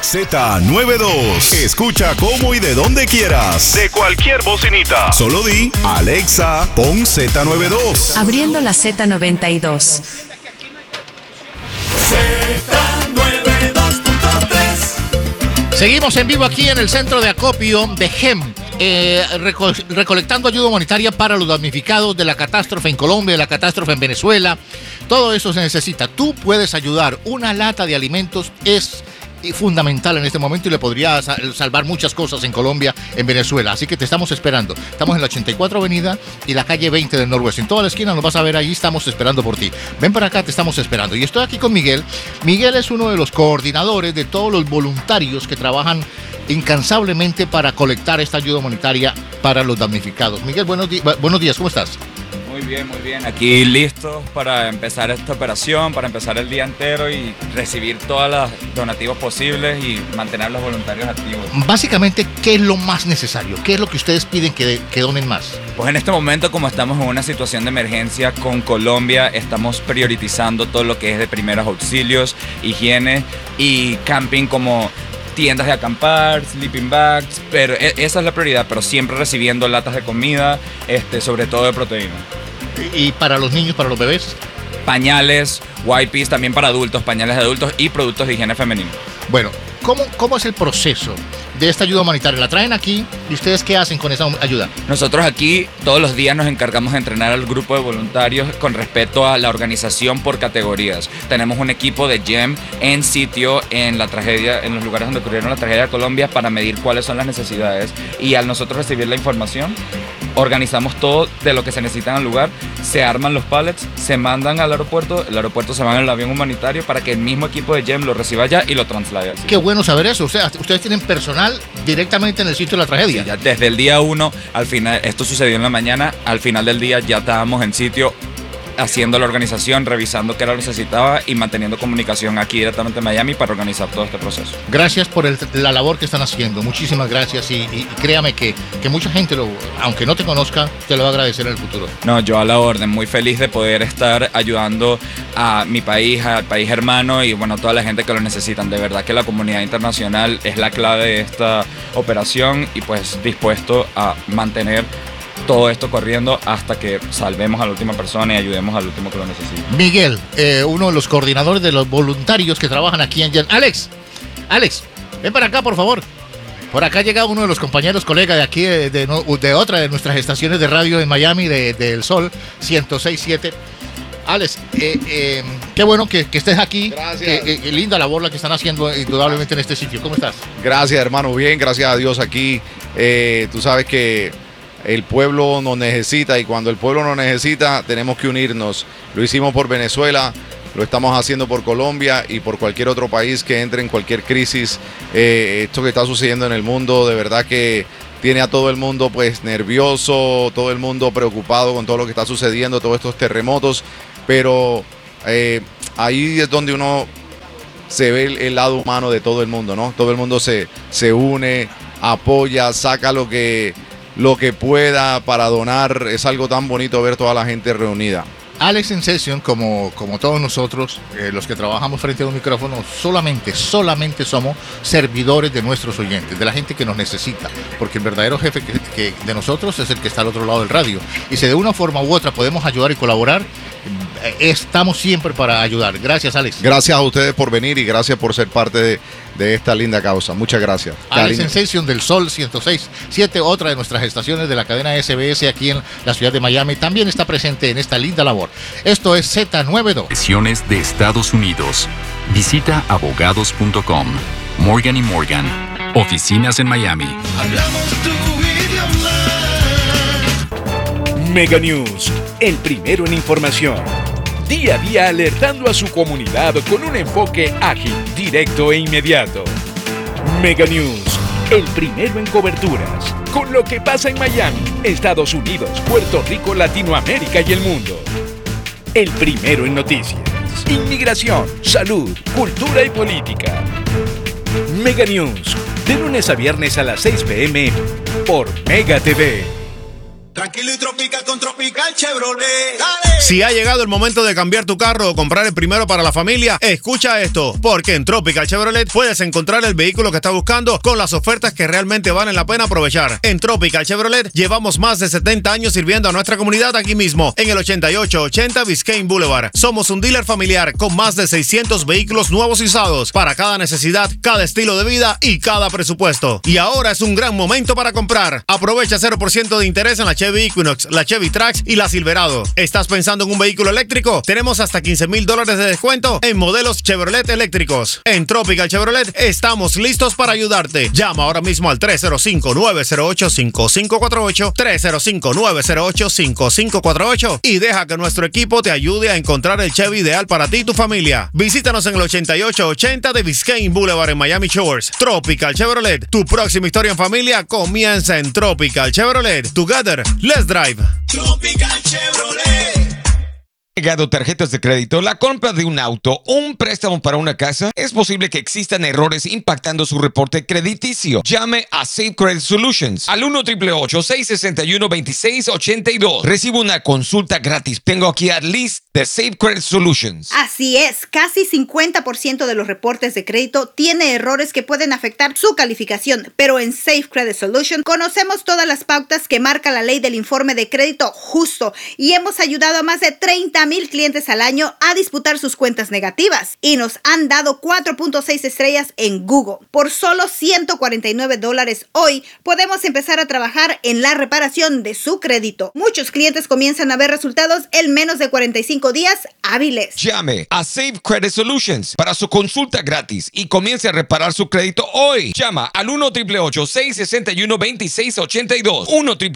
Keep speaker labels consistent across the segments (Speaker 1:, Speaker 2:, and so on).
Speaker 1: Z92. Escucha cómo y de donde quieras. De cualquier bocinita. Solo di, Alexa, pon Z92.
Speaker 2: Abriendo la Z92.
Speaker 3: Seguimos en vivo aquí en el centro de acopio de GEM, recolectando ayuda humanitaria para los damnificados de la catástrofe en Colombia, de la catástrofe en Venezuela. Todo eso se necesita. Tú puedes ayudar. Una lata de alimentos es fundamental en este momento y le podría salvar muchas cosas en Colombia, en Venezuela. Así que te estamos esperando. Estamos en la 84 Avenida y la calle 20 del Noroeste. En toda la esquina nos vas a ver ahí, estamos esperando por ti. Ven para acá, te estamos esperando. Y estoy aquí con Miguel. Miguel es uno de los coordinadores de todos los voluntarios que trabajan incansablemente para colectar esta ayuda humanitaria para los damnificados. Miguel, buenos días, ¿cómo estás?
Speaker 4: Muy bien. Aquí listos para empezar esta operación, para empezar el día entero y recibir todos los donativos posibles y mantener a los voluntarios activos.
Speaker 3: Básicamente, ¿qué es lo más necesario? ¿Qué es lo que ustedes piden que donen más?
Speaker 4: Pues en este momento, como estamos en una situación de emergencia con Colombia, estamos priorizando todo lo que es de primeros auxilios, higiene y camping, como tiendas de acampar, sleeping bags, pero esa es la prioridad, pero siempre recibiendo latas de comida, sobre todo de proteína.
Speaker 3: ¿Y para los niños, para los bebés?
Speaker 4: Pañales, wipes, también para adultos, pañales de adultos y productos de higiene femenino.
Speaker 3: Bueno, ¿cómo es el proceso de esta ayuda humanitaria? ¿La traen aquí y ustedes qué hacen con esa ayuda?
Speaker 4: Nosotros aquí todos los días nos encargamos de entrenar al grupo de voluntarios con respecto a la organización por categorías. Tenemos un equipo de GEM en sitio en la tragedia, en los lugares donde ocurrieron la tragedia de Colombia, para medir cuáles son las necesidades, y al nosotros recibir la información, organizamos todo de lo que se necesita en el lugar, se arman los pallets, se mandan al aeropuerto, el aeropuerto se va en el avión humanitario para que el mismo equipo de GEM lo reciba allá y lo traslade.
Speaker 3: Qué bueno saber eso. O sea, ustedes tienen personal directamente en el sitio de la tragedia.
Speaker 4: Sí, ya desde el día 1, al final, esto sucedió en la mañana, al final del día ya estábamos en sitio haciendo la organización, revisando qué era lo que necesitaba y manteniendo comunicación aquí directamente en Miami para organizar todo este proceso.
Speaker 3: Gracias por la labor que están haciendo, muchísimas gracias, y créame que mucha gente, aunque no te conozca, te lo va a agradecer en el futuro.
Speaker 4: No, yo a la orden, muy feliz de poder estar ayudando a mi país, al país hermano y bueno, toda la gente que lo necesitan. De verdad que la comunidad internacional es la clave de esta operación y pues dispuesto a mantener todo esto corriendo hasta que salvemos a la última persona y ayudemos al último que lo necesite.
Speaker 3: Miguel, uno de los coordinadores de los voluntarios que trabajan aquí en GEM. Alex, ven para acá, por favor. Por acá llega uno de los compañeros, colega de aquí, de otra de nuestras estaciones de radio en Miami, del Sol 106.7. Alex, qué bueno que estés aquí.
Speaker 5: Gracias.
Speaker 3: Linda labor la que están haciendo indudablemente en este sitio. ¿Cómo estás?
Speaker 5: Gracias, hermano. Bien, gracias a Dios aquí. Tú sabes que el pueblo nos necesita y cuando el pueblo nos necesita tenemos que unirnos. Lo hicimos por Venezuela, lo estamos haciendo por Colombia y por cualquier otro país que entre en cualquier crisis. Esto que está sucediendo en el mundo de verdad que tiene a todo el mundo pues nervioso, todo el mundo preocupado con todo lo que está sucediendo, todos estos terremotos, pero ahí es donde uno se ve el lado humano de todo el mundo, ¿no? Todo el mundo se une, apoya, saca lo que pueda para donar. Es algo tan bonito ver toda la gente reunida.
Speaker 3: Alex en Session, como todos nosotros, los que trabajamos frente a un micrófono, solamente somos servidores de nuestros oyentes, de la gente que nos necesita, porque el verdadero jefe que de nosotros es el que está al otro lado del radio. Y si de una forma u otra podemos ayudar y colaborar, estamos siempre para ayudar. Gracias, Alex.
Speaker 5: Gracias a ustedes por venir y gracias por ser parte de esta linda causa. Muchas gracias.
Speaker 3: Alex Sensation del Sol 106.7, otra de nuestras estaciones de la cadena SBS aquí en la ciudad de Miami, también está presente en esta linda labor. Esto es Z92.
Speaker 1: Presiones de Estados Unidos. Visita abogados.com. Morgan & Morgan. Oficinas en Miami.
Speaker 6: Hablamos tu idioma.
Speaker 7: Mega News, el primero en información. Día a día alertando a su comunidad con un enfoque ágil, directo e inmediato. Mega News, el primero en coberturas, con lo que pasa en Miami, Estados Unidos, Puerto Rico, Latinoamérica y el mundo. El primero en noticias, inmigración, salud, cultura y política. Mega News, de lunes a viernes a las 6 p.m. por Mega TV.
Speaker 6: Tranquilo y tropical con Tropical Chevrolet. ¡Dale!
Speaker 8: Si ha llegado el momento de cambiar tu carro o comprar el primero para la familia, escucha esto, porque en Tropical Chevrolet puedes encontrar el vehículo que estás buscando con las ofertas que realmente valen la pena aprovechar. En Tropical Chevrolet llevamos más de 70 años sirviendo a nuestra comunidad aquí mismo, en el 8880 Biscayne Boulevard. Somos un dealer familiar con más de 600 vehículos nuevos y usados para cada necesidad, cada estilo de vida y cada presupuesto. Y ahora es un gran momento para comprar. Aprovecha 0% de interés en la Chevy Equinox, la Chevy Trax y la Silverado. ¿Estás pensando en un vehículo eléctrico? Tenemos hasta $15,000 de descuento en modelos Chevrolet eléctricos. En Tropical Chevrolet estamos listos para ayudarte. Llama ahora mismo al 305-908-5548, 305-908-5548 y deja que nuestro equipo te ayude a encontrar el Chevy ideal para ti y tu familia. Visítanos en el 8880 de Biscayne Boulevard en Miami Shores. Tropical Chevrolet, tu próxima historia en familia comienza en Tropical Chevrolet. Together, let's drive.
Speaker 6: Tropical Chevrolet.
Speaker 9: Llegado tarjetas de crédito, la compra de un auto o un préstamo para una casa, es posible que existan errores impactando su reporte crediticio. Llame a Safe Credit Solutions al 1-888-661-2682. Recibe una consulta gratis. Tengo aquí a Liz de Safe Credit Solutions.
Speaker 10: Así es, casi 50% de los reportes de crédito tiene errores que pueden afectar su calificación, pero en Safe Credit Solutions conocemos todas las pautas que marca la ley del informe de crédito justo y hemos ayudado a más de 30,000 clientes al año a disputar sus cuentas negativas y nos han dado 4.6 estrellas en Google. Por solo $149 hoy podemos empezar a trabajar en la reparación de su crédito. Muchos clientes comienzan a ver resultados en menos de 45 días hábiles.
Speaker 9: Llame a Safe Credit Solutions para su consulta gratis y comience a reparar su crédito hoy. Llama al 1-888-661-2682.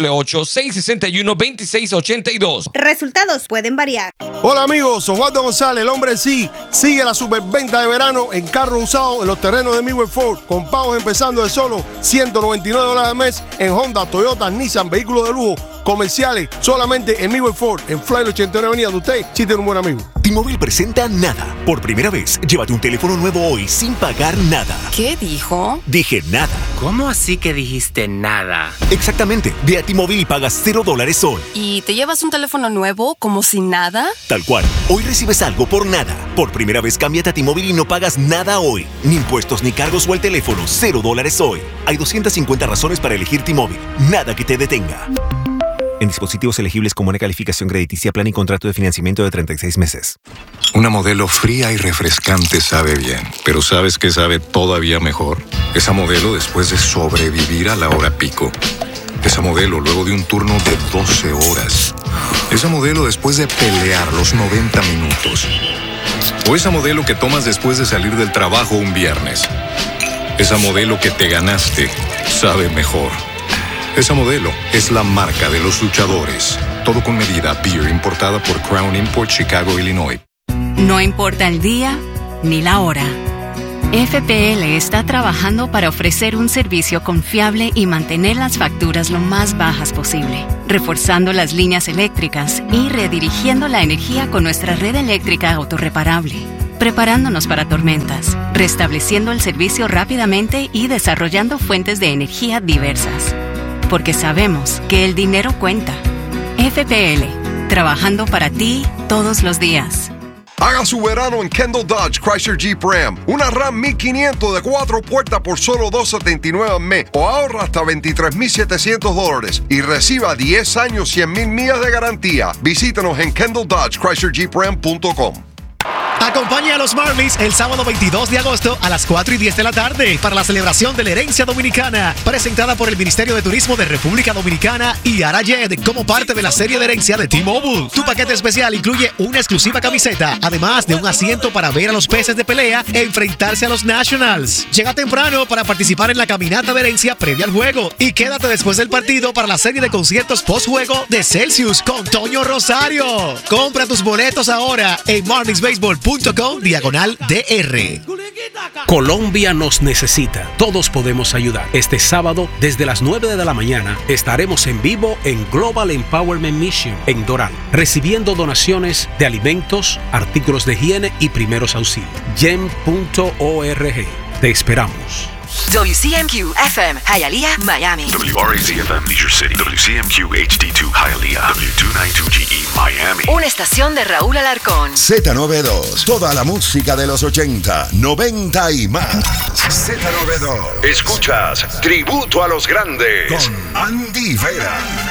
Speaker 9: 1-888-661-2682.
Speaker 10: Resultados pueden variar.
Speaker 11: Hola amigos, Osvaldo González, el hombre sí. Sigue la superventa de verano en carros usados en los terrenos de Midway Ford, con pagos empezando de solo $199 al mes en Honda, Toyota, Nissan, vehículos de lujo, comerciales, solamente en Midway Ford, en Flyer 89 Avenida. De usted, sí tiene un buen amigo.
Speaker 12: T-Mobile presenta Nada. Por primera vez, llévate un teléfono nuevo hoy sin pagar nada.
Speaker 13: ¿Qué dijo?
Speaker 12: Dije nada.
Speaker 13: ¿Cómo así que dijiste nada?
Speaker 12: Exactamente. Ve a T-Mobile y pagas $0 hoy.
Speaker 13: ¿Y te llevas un teléfono nuevo como si nada?
Speaker 12: Tal cual. Hoy recibes algo por nada. Por primera vez, cámbiate a T-Mobile y no pagas nada hoy. Ni impuestos, ni cargos o el teléfono. $0 hoy. Hay 250 razones para elegir T-Mobile. Nada que te detenga. En dispositivos elegibles con buena calificación crediticia, plan y contrato de financiamiento de 36 meses.
Speaker 14: Una Modelo fría y refrescante sabe bien, pero ¿sabes qué sabe todavía mejor? Esa Modelo después de sobrevivir a la hora pico. Esa Modelo luego de un turno de 12 horas. Esa Modelo después de pelear los 90 minutos. O esa Modelo que tomas después de salir del trabajo un viernes. Esa Modelo que te ganaste sabe mejor. Esa Modelo es la marca de los luchadores. Todo con medida. Beer importada por Crown Import, Chicago, Illinois.
Speaker 2: No importa el día ni la hora. FPL está trabajando para ofrecer un servicio confiable y mantener las facturas lo más bajas posible, reforzando las líneas eléctricas y redirigiendo la energía con nuestra red eléctrica autorreparable, preparándonos para tormentas, restableciendo el servicio rápidamente y desarrollando fuentes de energía diversas. Porque sabemos que el dinero cuenta. FPL, trabajando para ti todos los días.
Speaker 15: Haga su verano en Kendall Dodge Chrysler Jeep Ram. Una Ram 1500 de 4 puertas por solo $279 al mes. O ahorra hasta $23,700 y reciba 10 años, 100,000 millas de garantía. Visítenos en KendallDodgeChryslerJeepRam.com.
Speaker 16: Acompaña a los Marlins el sábado 22 de agosto a las 4:10 de la tarde para la celebración de la herencia dominicana, presentada por el Ministerio de Turismo de República Dominicana y Arayed como parte de la serie de herencia de T-Mobile. Tu paquete especial incluye una exclusiva camiseta, además de un asiento para ver a los peces de pelea enfrentarse a los Nationals. Llega temprano para participar en la caminata de herencia previa al juego y quédate después del partido para la serie de conciertos post-juego de Celsius con Toño Rosario. Compra tus boletos ahora en marlinsbaseball.com/DR.
Speaker 17: Colombia nos necesita. Todos podemos ayudar. Este sábado, desde las 9 de la mañana, estaremos en vivo en Global Empowerment Mission en Doral, recibiendo donaciones de alimentos, artículos de higiene y primeros auxilios. GEM.org. Te esperamos.
Speaker 18: WCMQ FM, Hialeah, Miami.
Speaker 19: WRAZ FM, Leisure City. WCMQ HD2, Hialeah. W292GE, Miami.
Speaker 18: Una estación de Raúl Alarcón.
Speaker 20: Z92. Toda la música de los 80, 90 y más. Z92. Escuchas Tributo a los Grandes con Andy Vera.